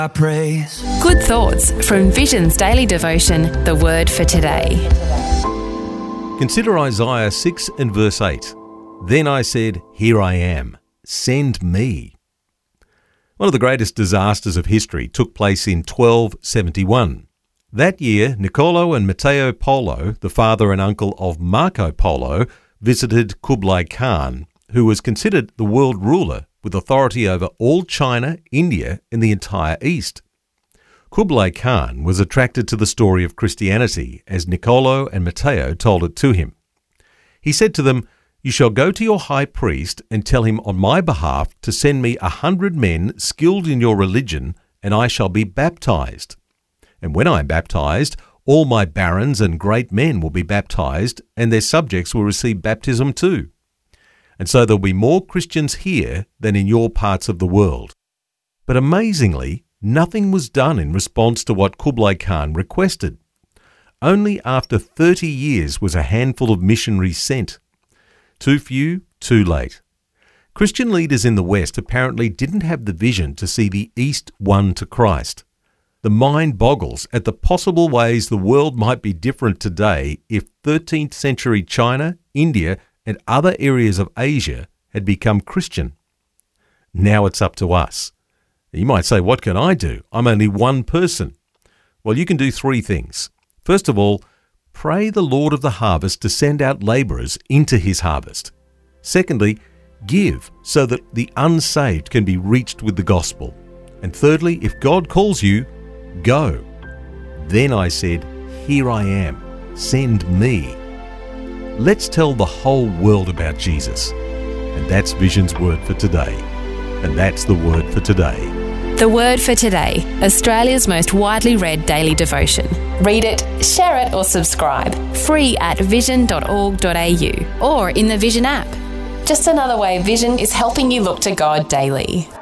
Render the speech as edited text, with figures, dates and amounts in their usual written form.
I praise. Good thoughts from Vision's daily devotion, The Word for Today. Consider Isaiah 6 and verse 8. Then I said, Here I am, send me. One of the greatest disasters of history took place in 1271. That year, Niccolo and Matteo Polo, the father and uncle of Marco Polo, visited Kublai Khan, who was considered the world ruler with authority over all China, India, and the entire East. Kublai Khan was attracted to the story of Christianity as Niccolo and Matteo told it to him. He said to them, You shall go to your high priest and tell him on my behalf to send me 100 men skilled in your religion, and I shall be baptized. And when I am baptized, all my barons and great men will be baptized, and their subjects will receive baptism too. And so there'll be more Christians here than in your parts of the world. But amazingly, nothing was done in response to what Kublai Khan requested. Only after 30 years was a handful of missionaries sent. Too few, too late. Christian leaders in the West apparently didn't have the vision to see the East won to Christ. The mind boggles at the possible ways the world might be different today if 13th century China, India, and other areas of Asia had become Christian. Now it's up to us. You might say, what can I do? I'm only one person. Well, you can do three things. First of all, pray the Lord of the harvest to send out labourers into his harvest. Secondly, give so that the unsaved can be reached with the gospel. And thirdly, if God calls you, go. Then I said, Here I am, send me. Let's tell the whole world about Jesus. And that's Vision's Word for Today. And that's the Word for Today. The Word for Today, Australia's most widely read daily devotion. Read it, share it or subscribe. Free at vision.org.au or in the Vision app. Just another way Vision is helping you look to God daily.